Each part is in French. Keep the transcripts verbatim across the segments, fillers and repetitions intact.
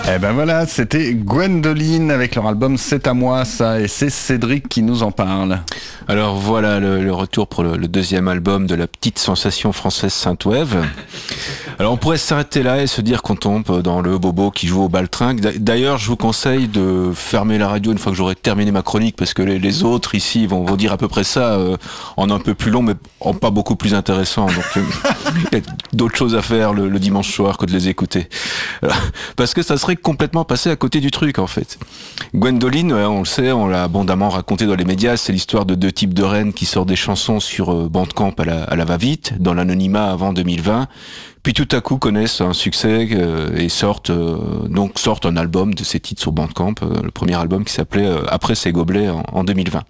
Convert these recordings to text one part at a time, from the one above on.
Eh ben voilà, c'était Gwendoline avec leur album C'est à moi ça, et c'est Cédric qui nous en parle. Alors voilà le, le retour pour le, le deuxième album de la petite sensation française Synthwave. Alors on pourrait s'arrêter là et se dire qu'on tombe dans le bobo qui joue au baltringue. D'ailleurs je vous conseille de fermer la radio une fois que j'aurai terminé ma chronique, parce que les, les autres ici vont, vont dire à peu près ça euh, en un peu plus long mais en pas beaucoup plus intéressant. Donc euh, il y a d'autres choses à faire le, le dimanche soir que de les écouter. Alors, parce que ça serait complètement passé à côté du truc en fait. Gwendoline, on le sait, on l'a abondamment raconté dans les médias, c'est l'histoire de deux types de reines qui sortent des chansons sur Bandcamp à la, à la va-vite, dans l'anonymat avant deux mille vingt, puis tout à coup connaissent un succès euh, et sortent euh, donc sortent un album de ces titres sur Bandcamp, euh, le premier album qui s'appelait euh, Après ces gobelets en, en deux mille vingt.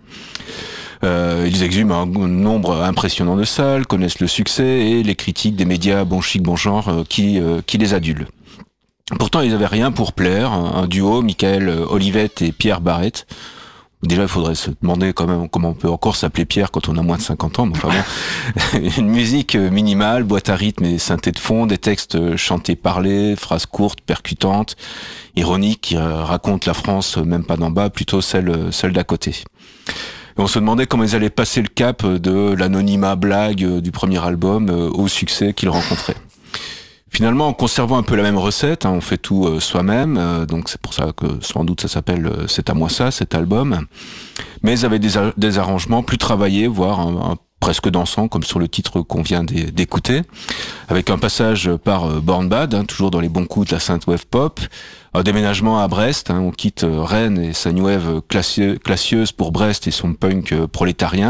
Euh, ils exhument un nombre impressionnant de salles, connaissent le succès et les critiques des médias bon chic bon genre euh, qui, euh, qui les adulent. Pourtant, ils n'avaient rien pour plaire. Un duo, Michael Olivette et Pierre Barrette. Déjà, il faudrait se demander quand même comment on peut encore s'appeler Pierre quand on a moins de cinquante ans. Mais enfin bon, une musique minimale, boîte à rythme et synthé de fond, des textes chantés parlés, phrases courtes, percutantes, ironiques, qui racontent la France même pas d'en bas, plutôt celle, celle d'à côté. Et on se demandait comment ils allaient passer le cap de l'anonymat blague du premier album au succès qu'ils rencontraient. Finalement, en conservant un peu la même recette, hein, on fait tout euh, soi-même, euh, donc c'est pour ça que sans doute ça s'appelle euh, C'est à moi ça, cet album. Mais ils avaient des, a- des arrangements plus travaillés, voire un, un, presque dansants, comme sur le titre qu'on vient d'é- d'écouter, avec un passage par euh, Born Bad, hein, toujours dans les bons coups de la synthwave pop, un déménagement à Brest, hein, on quitte euh, Rennes et sa new wave classieux, classieuse pour Brest et son punk euh, prolétarien.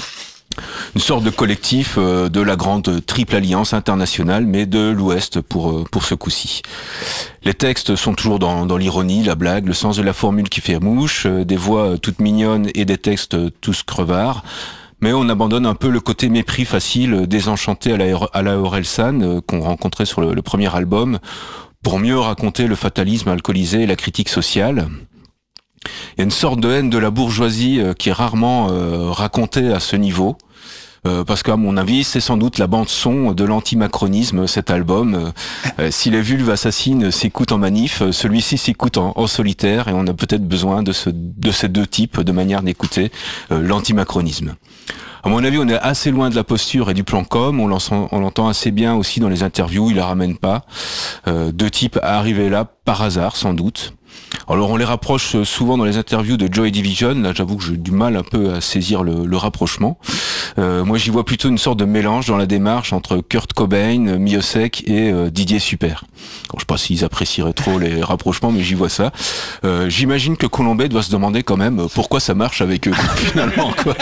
Une sorte de collectif euh, de la grande triple alliance internationale, mais de l'Ouest pour euh, pour ce coup-ci. Les textes sont toujours dans, dans l'ironie, la blague, le sens de la formule qui fait mouche, euh, des voix toutes mignonnes et des textes tous crevards. Mais on abandonne un peu le côté mépris facile, désenchanté à la, à la Orelsan euh, qu'on rencontrait sur le, le premier album, pour mieux raconter le fatalisme alcoolisé et la critique sociale. Il y a une sorte de haine de la bourgeoisie euh, qui est rarement euh, racontée à ce niveau. Euh, parce qu'à mon avis, c'est sans doute la bande-son de l'antimacronisme, cet album. Euh, si les vulves assassines s'écoutent en manif, celui-ci s'écoute en, en solitaire, et on a peut-être besoin de, ce, de ces deux types de manière d'écouter euh, l'antimacronisme. À mon avis, on est assez loin de la posture et du plan com, on l'entend, on l'entend assez bien aussi dans les interviews, il la ramène pas. Euh, deux types arrivés là par hasard, sans doute. Alors on les rapproche souvent dans les interviews de Joy Division, là j'avoue que j'ai du mal un peu à saisir le, le rapprochement. Euh, moi j'y vois plutôt une sorte de mélange dans la démarche entre Kurt Cobain, Miosek et euh, Didier Super. Alors, je sais pas s'ils apprécieraient trop les rapprochements, mais j'y vois ça. Euh, j'imagine que Colombet doit se demander quand même pourquoi ça marche avec eux finalement, quoi.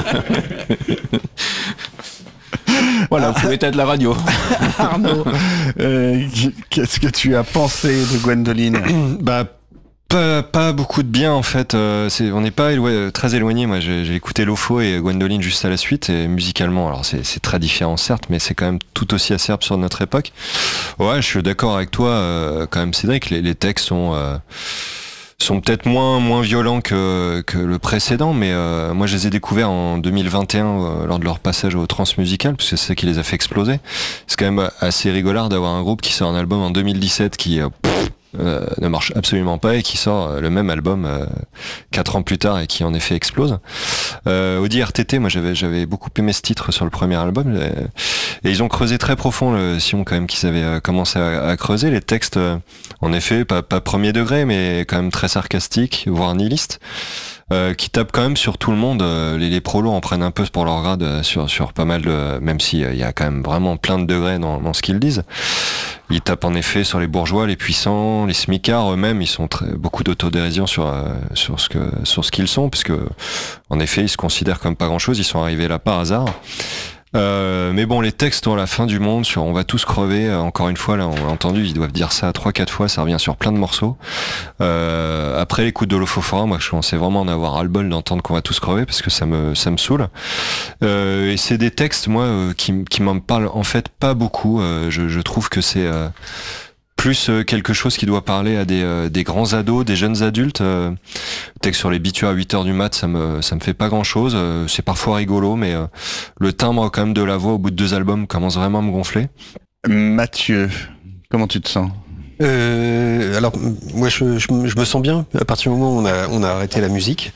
Voilà, vous pouvez être la radio. Arnaud, euh, qu'est-ce que tu as pensé de Gwendoline? Bah Pas, pas beaucoup de bien en fait, euh, c'est, on n'est pas élo- très éloigné. Moi j'ai, j'ai écouté Lofo et Gwendoline juste à la suite, et musicalement alors c'est, c'est très différent certes, mais c'est quand même tout aussi acerbe sur notre époque. Ouais, je suis d'accord avec toi euh, quand même Cédric, les, les textes sont euh, sont peut-être moins moins violents que que le précédent, mais euh, moi je les ai découverts en deux mille vingt et un euh, lors de leur passage au Transmusical, parce que c'est ça qui les a fait exploser. C'est quand même assez rigolard d'avoir un groupe qui sort un album en deux mille dix-sept qui euh, pff, Euh, ne marche absolument pas, et qui sort euh, le même album euh, quatre ans plus tard et qui en effet explose. Euh, Audi R T T, moi j'avais j'avais beaucoup aimé ce titre sur le premier album, euh, et ils ont creusé très profond le Sion quand même, qu'ils avaient euh, commencé à, à creuser les textes. Euh, en effet, pas pas premier degré, mais quand même très sarcastique, voire nihiliste. Euh, qui tape quand même sur tout le monde. Euh, les, les prolos en prennent un peu pour leur grade euh, sur sur pas mal de, même si il euh, y a quand même vraiment plein de degrés dans, dans ce qu'ils disent. Ils tapent en effet sur les bourgeois, les puissants, les smicards eux-mêmes. Ils sont très, beaucoup d'autodérision sur euh, sur ce que sur ce qu'ils sont, parce que en effet ils se considèrent comme pas grand-chose. Ils sont arrivés là par hasard. Euh, mais bon, les textes ont la fin du monde sur on va tous crever, euh, encore une fois là on a entendu, ils doivent dire ça trois quatre fois, ça revient sur plein de morceaux. Euh, après l'écoute de l'Ophofora, moi je commençais vraiment à en avoir ras-le-bol d'entendre qu'on va tous crever, parce que ça me ça me saoule. Euh, et c'est des textes moi euh, qui qui m'en parlent en fait pas beaucoup. Euh, je, je trouve que c'est euh, plus euh, quelque chose qui doit parler à des, euh, des grands ados, des jeunes adultes. Euh, texte sur les bitus à huit heures du mat, ça me ça me fait pas grand chose. Euh, c'est parfois rigolo, mais euh, le timbre quand même de la voix au bout de deux albums commence vraiment à me gonfler. Mathieu, comment tu te sens? Euh, alors moi je, je, je me sens bien à partir du moment où on a, on a arrêté la musique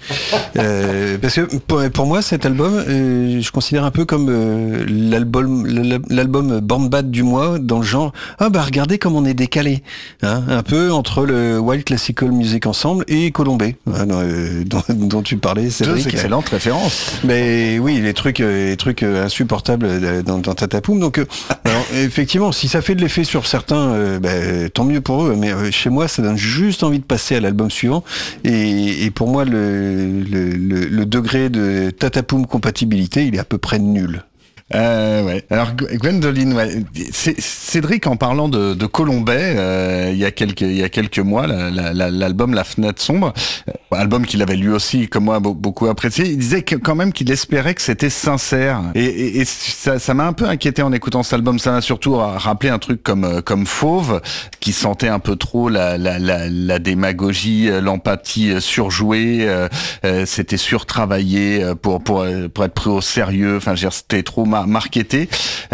euh, parce que pour, pour moi cet album euh, je considère un peu comme euh, l'album l'album Born Bad du mois, dans le genre ah bah regardez comme on est décalé, hein, un peu entre le Wild Classical Music Ensemble et Colombé, hein, dont, dont tu parlais, Cédric. Deux excellentes références. Mais oui, les trucs les trucs insupportables dans, dans Tatapoum. Donc alors, effectivement si ça fait de l'effet sur certains, euh, bah, tant mieux pour eux, mais euh, chez moi ça donne juste envie de passer à l'album suivant, et, et pour moi le, le, le, le degré de Tatapoum compatibilité il est à peu près nul. Euh, ouais. Alors Gwendoline, ouais. C'est, Cédric en parlant de, de Colombay, euh, il y a quelques il y a quelques mois, la, la, la, l'album La Fenêtre Sombre, euh, album qu'il avait lui aussi comme moi beaucoup apprécié. Il disait que, quand même qu'il espérait que c'était sincère, et, et, et ça, ça m'a un peu inquiété en écoutant cet album. Ça m'a surtout rappelé un truc comme comme Fauve, qui sentait un peu trop la la la, la démagogie, l'empathie surjouée. Euh, euh, c'était surtravaillé pour pour pour être pris au sérieux. Enfin, je veux dire, c'était trop mal marketé,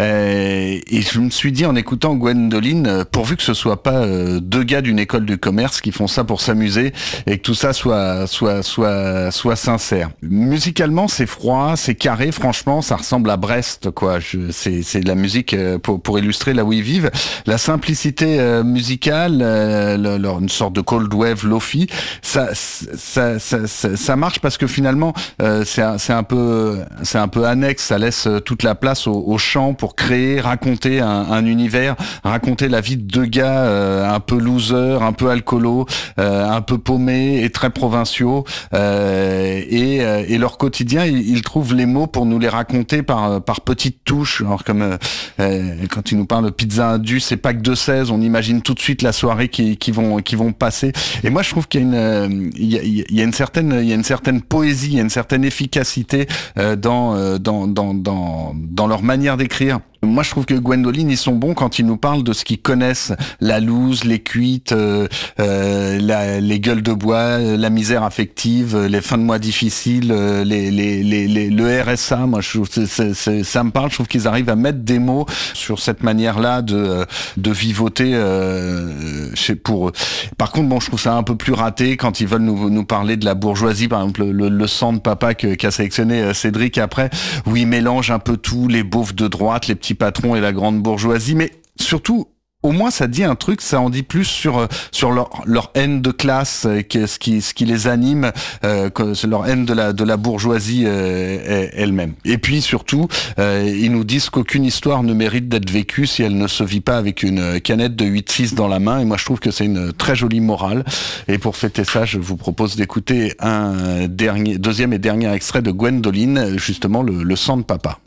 euh, et je me suis dit en écoutant Gwendoline, euh, pourvu que ce soit pas euh, deux gars d'une école du commerce qui font ça pour s'amuser, et que tout ça soit soit soit soit sincère. Musicalement c'est froid, c'est carré, franchement ça ressemble à Brest quoi. Je, c'est c'est de la musique euh, pour pour illustrer là où ils vivent. La simplicité euh, musicale, euh, le, le, une sorte de cold wave lofi, ça ça ça ça, ça marche parce que finalement euh, c'est un, c'est un peu c'est un peu annexe, ça laisse toute la place au, au chant pour créer, raconter un, un univers, raconter la vie de deux gars euh, un peu losers, un peu alcoolos, euh, un peu paumés et très provinciaux, euh, et, euh, et leur quotidien, ils, ils trouvent les mots pour nous les raconter par par petites touches. Alors comme euh, euh, quand ils nous parlent de pizza indus, c'est pas que de seize, on imagine tout de suite la soirée qui, qui vont qui vont passer. Et moi je trouve qu'il y a une il y a, il y a une certaine il y a une certaine poésie, il y a une certaine efficacité euh, dans, euh, dans dans dans dans leur manière d'écrire. Moi, je trouve que Gwendoline, ils sont bons quand ils nous parlent de ce qu'ils connaissent, la loose, les cuites, euh, euh, la, les gueules de bois, la misère affective, les fins de mois difficiles, les, les, les, les, le R S A. Moi, je trouve, c'est, c'est, ça me parle. Je trouve qu'ils arrivent à mettre des mots sur cette manière-là de, de vivoter euh, chez, pour eux. Par contre, bon, je trouve ça un peu plus raté quand ils veulent nous, nous parler de la bourgeoisie. Par exemple, le, le sang de papa que, qu'a sélectionné Cédric après, où ils mélangent un peu tout, les beaufs de droite, les petits patrons et la grande bourgeoisie, mais surtout au moins ça dit un truc, ça en dit plus sur sur leur leur haine de classe, que ce qui ce qui les anime, euh, c'est leur haine de la de la bourgeoisie euh, elle-même. Et puis surtout, euh, ils nous disent qu'aucune histoire ne mérite d'être vécue si elle ne se vit pas avec une canette de huit six dans la main. Et moi je trouve que c'est une très jolie morale. Et pour fêter ça, je vous propose d'écouter un dernier, deuxième et dernier extrait de Gwendoline, justement le, le sang de papa.